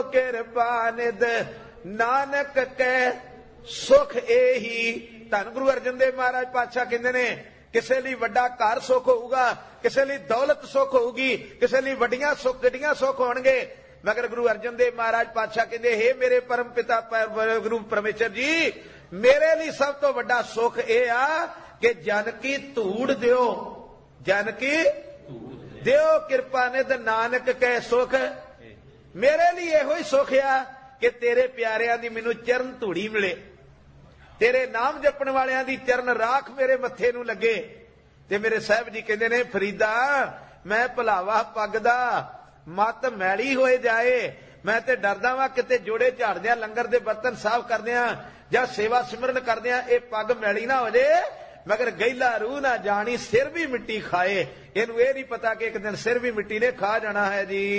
ਕਿਰਪਾ ਨਿਧ ਨਾਨਕ ਕੈ ਸੁਖ ਇਹੀ। ਧੰਨ ਗੁਰੂ ਅਰਜਨ ਦੇਵ ਮਹਾਰਾਜ ਪਾਤਸ਼ਾਹ ਕਹਿੰਦੇ ਨੇ ਕਿਸੇ ਲਈ ਵੱਡਾ ਘਰ ਸੁੱਖ ਹੋਊਗਾ, ਕਿਸੇ ਲਈ ਦੌਲਤ ਸੁੱਖ ਹੋਊਗੀ, ਕਿਸੇ ਲਈ ਵੱਡੀਆਂ ਗੱਡੀਆਂ ਸੁੱਖ ਹੋਣਗੇ, ਮਗਰ ਗੁਰੂ ਅਰਜਨ ਦੇਵ ਮਹਾਰਾਜ ਪਾਤਸ਼ਾਹ ਕਹਿੰਦੇ ਹੇ ਮੇਰੇ ਪਰਮ ਪਿਤਾ ਗੁਰੂ ਪਰਮੇਸ਼ਰ ਜੀ, ਮੇਰੇ ਲਈ ਸਭ ਤੋਂ ਵੱਡਾ ਸੁੱਖ ਇਹ ਆ ਕਿ ਜਨ ਕੀ ਧੂੜ ਦਿਓ, ਜਨ ਕੀ ਦਿਓ ਕਿਰਪਾ ਨਿਧ ਨਾਨਕ ਕੈ ਸੁਖ। ਮੇਰੇ ਲਈ ਇਹੋ ਹੀ ਸੁੱਖ ਆ ਕਿ ਤੇਰੇ ਪਿਆਰਿਆਂ ਦੀ ਮੈਨੂੰ ਚਰਨ ਧੂੜੀ ਮਿਲੇ, ਤੇਰੇ ਨਾਮ ਜਪਣ ਵਾਲਿਆਂ ਦੀ ਚਰਨ ਰਾਖ ਮੇਰੇ ਮੱਥੇ ਨੂੰ ਲੱਗੇ। ਤੇ ਮੇਰੇ ਸਾਹਿਬ ਜੀ ਕਹਿੰਦੇ ਨੇ ਫਰੀਦਾ ਮੈਂ ਭੁਲਾਵਾ ਪੱਗ ਦਾ ਮੱਤ ਮੈਲੀ ਹੋਏ ਜਾਏ, ਮੈਂ ਤੇ ਡਰਦਾ ਵਾਂ ਕਿਤੇ ਜੋੜੇ ਝਾੜਦਿਆਂ ਲੰਗਰ ਦੇ ਬਰਤਨ ਸਾਫ਼ ਕਰਦਿਆਂ ਜਾਂ ਸੇਵਾ ਸਿਮਰਨ ਕਰਦਿਆਂ ਇਹ ਪੱਗ ਮੈਲੀ ਨਾ ਹੋ ਜੇ, ਮਗਰ ਗਹਿਲਾ ਰੂਹ ਨਾ ਜਾਣੀ ਸਿਰ ਵੀ ਮਿੱਟੀ ਖਾਏ। ਇਹਨੂੰ ਇਹ ਨਹੀਂ ਪਤਾ ਕਿ ਇੱਕ ਦਿਨ ਸਿਰ ਵੀ ਮਿੱਟੀ ਨੇ ਖਾ ਜਾਣਾ ਹੈ ਜੀ।